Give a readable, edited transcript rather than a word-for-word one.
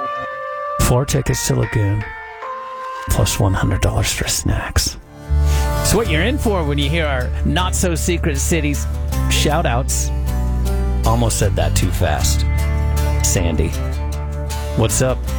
4 tickets to Lagoon, plus $100 for snacks. It's what you're in for when you hear our not-so-secret cities shout-outs. Almost said that too fast. Sandy, what's up?